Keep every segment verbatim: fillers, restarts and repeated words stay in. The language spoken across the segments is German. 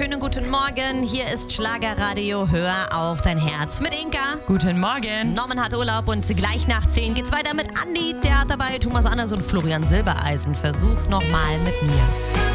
schönen guten Morgen. Hier ist Schlagerradio. Hör auf dein Herz mit Inka. Guten Morgen. Norman hat Urlaub und gleich nach zehn geht's weiter mit Andi. Der hat dabei Thomas Anders und Florian Silbereisen. Versuch's nochmal mit mir.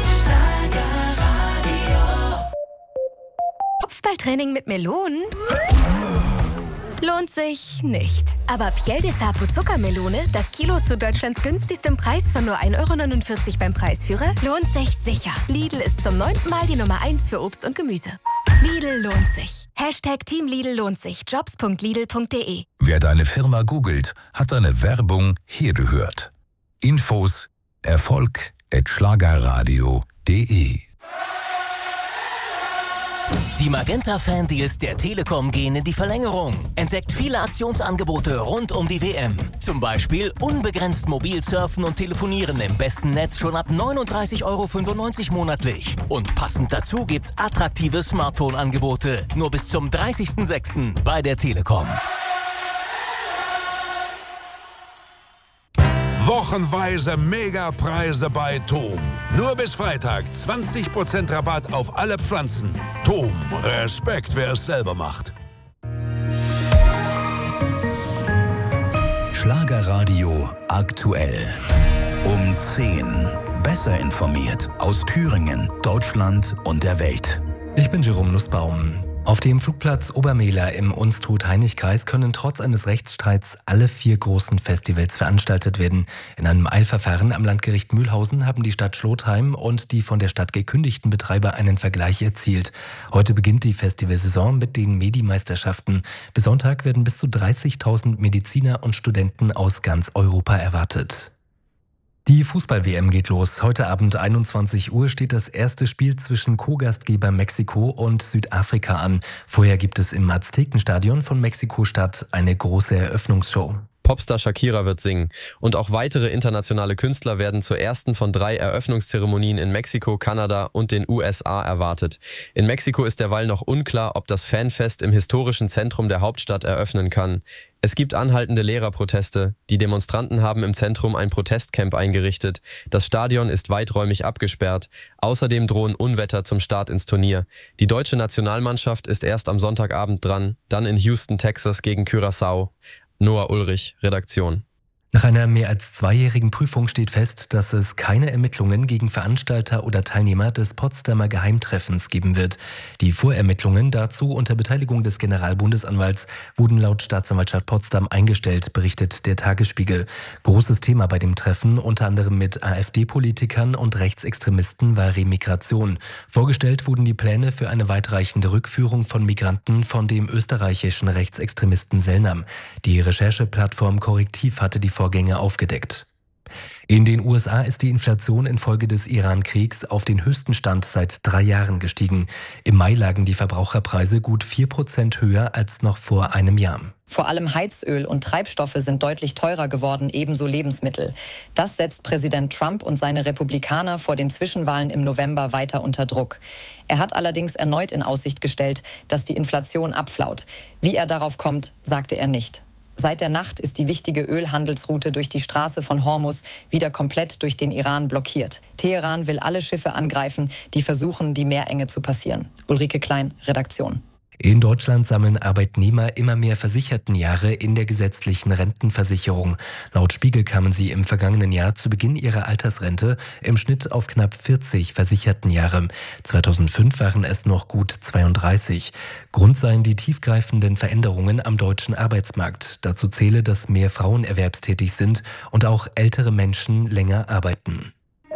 Schlagerradio. Kopfballtraining mit Melonen? Lohnt sich nicht. Aber Piel de Sapo Zuckermelone, das Kilo zu Deutschlands günstigstem Preis von nur ein Euro neunundvierzig beim Preisführer, lohnt sich sicher. Lidl ist zum neunten Mal die Nummer eins für Obst und Gemüse. Lidl lohnt sich. Hashtag Team Lidl lohnt sich. Jobs punkt lidl punkt de. Wer deine Firma googelt, hat deine Werbung hier gehört. Infos Erfolg at schlagerradio punkt de. Die Magenta-Fan-Deals der Telekom gehen in die Verlängerung. Entdeckt viele Aktionsangebote rund um die W M. Zum Beispiel unbegrenzt mobil surfen und telefonieren im besten Netz schon ab neununddreißig Euro fünfundneunzig monatlich. Und passend dazu gibt's attraktive Smartphone-Angebote. Nur bis zum dreißigsten sechsten bei der Telekom. Wochenweise Megapreise bei Tom. Nur bis Freitag zwanzig Prozent Rabatt auf alle Pflanzen. Tom, Respekt, wer es selber macht. Schlagerradio aktuell. Um zehn. Besser informiert aus Thüringen, Deutschland und der Welt. Ich bin Jerome Nussbaum. Auf dem Flugplatz Obermehler im Unstrut-Heinig-Kreis können trotz eines Rechtsstreits alle vier großen Festivals veranstaltet werden. In einem Eilverfahren am Landgericht Mühlhausen haben die Stadt Schlotheim und die von der Stadt gekündigten Betreiber einen Vergleich erzielt. Heute beginnt die Festivalsaison mit den Medi-Meisterschaften. Bis Sonntag werden bis zu dreißigtausend Mediziner und Studenten aus ganz Europa erwartet. Die Fußball-W M geht los. Heute Abend einundzwanzig Uhr steht das erste Spiel zwischen Co-Gastgeber Mexiko und Südafrika an. Vorher gibt es im Aztekenstadion von Mexiko-Stadt eine große Eröffnungsshow. Popstar Shakira wird singen. Und auch weitere internationale Künstler werden zur ersten von drei Eröffnungszeremonien in Mexiko, Kanada und den U S A erwartet. In Mexiko ist derweil noch unklar, ob das Fanfest im historischen Zentrum der Hauptstadt eröffnen kann. Es gibt anhaltende Lehrerproteste. Die Demonstranten haben im Zentrum ein Protestcamp eingerichtet. Das Stadion ist weiträumig abgesperrt. Außerdem drohen Unwetter zum Start ins Turnier. Die deutsche Nationalmannschaft ist erst am Sonntagabend dran, dann in Houston, Texas gegen Curaçao. Noah Ulrich, Redaktion. Nach einer mehr als zweijährigen Prüfung steht fest, dass es keine Ermittlungen gegen Veranstalter oder Teilnehmer des Potsdamer Geheimtreffens geben wird. Die Vorermittlungen dazu unter Beteiligung des Generalbundesanwalts wurden laut Staatsanwaltschaft Potsdam eingestellt, berichtet der Tagesspiegel. Großes Thema bei dem Treffen, unter anderem mit AfD-Politikern und Rechtsextremisten, war Remigration. Vorgestellt wurden die Pläne für eine weitreichende Rückführung von Migranten von dem österreichischen Rechtsextremisten Selnam. Die Rechercheplattform Korrektiv hatte die Vorgänge aufgedeckt. In den U S A ist die Inflation infolge des Iran-Kriegs auf den höchsten Stand seit drei Jahren gestiegen. Im Mai lagen die Verbraucherpreise gut vier Prozent höher als noch vor einem Jahr. Vor allem Heizöl und Treibstoffe sind deutlich teurer geworden, ebenso Lebensmittel. Das setzt Präsident Trump und seine Republikaner vor den Zwischenwahlen im November weiter unter Druck. Er hat allerdings erneut in Aussicht gestellt, dass die Inflation abflaut. Wie er darauf kommt, sagte er nicht. Seit der Nacht ist die wichtige Ölhandelsroute durch die Straße von Hormuz wieder komplett durch den Iran blockiert. Teheran will alle Schiffe angreifen, die versuchen, die Meerenge zu passieren. Ulrike Klein, Redaktion. In Deutschland sammeln Arbeitnehmer immer mehr Versichertenjahre in der gesetzlichen Rentenversicherung. Laut Spiegel kamen sie im vergangenen Jahr zu Beginn ihrer Altersrente im Schnitt auf knapp vierzig Versichertenjahre. zweitausendfünf waren es noch gut zweiunddreißig. Grund seien die tiefgreifenden Veränderungen am deutschen Arbeitsmarkt. Dazu zähle, dass mehr Frauen erwerbstätig sind und auch ältere Menschen länger arbeiten.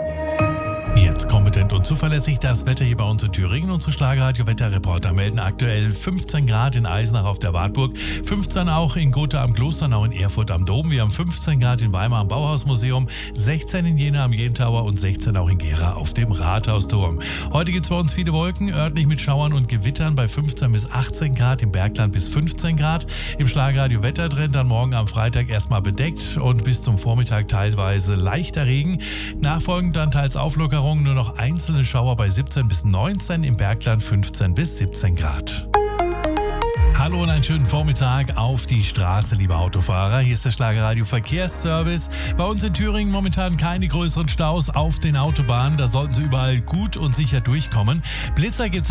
Jetzt kompetent und zuverlässig das Wetter hier bei uns in Thüringen. Unsere Schlagerradio-Wetterreporter melden aktuell fünfzehn Grad in Eisenach auf der Wartburg, fünfzehn auch in Gotha am Kloster, auch in Erfurt am Dom. Wir haben fünfzehn Grad in Weimar am Bauhausmuseum, sechzehn in Jena am Jena-Tower und sechzehn auch in Gera auf dem Rathausturm. Heute gibt es bei uns viele Wolken, örtlich mit Schauern und Gewittern bei fünfzehn bis achtzehn Grad, im Bergland bis fünfzehn Grad. Im Schlagerradio-Wettertrend dann morgen am Freitag erstmal bedeckt und bis zum Vormittag teilweise leichter Regen. Nachfolgend dann teils Auflockerung. Nur noch einzelne Schauer bei siebzehn bis neunzehn, im Bergland fünfzehn bis siebzehn Grad. Hallo und einen schönen Vormittag auf die Straße, liebe Autofahrer. Hier ist der Schlagerradio Verkehrsservice. Bei uns in Thüringen momentan keine größeren Staus auf den Autobahnen. Da sollten Sie überall gut und sicher durchkommen. Blitzer gibt's